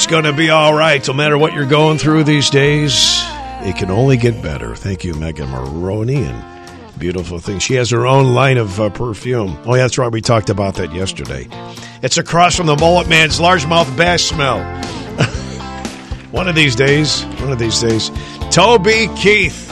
going to be all right. No matter what you're going through these days, it can only get better. Thank you, Megan Maroney, and beautiful thing. She has her own line of perfume. Oh, yeah, that's right. We talked about that yesterday. It's across from the Mullet Man's largemouth bass smell. One of these days. Toby Keith.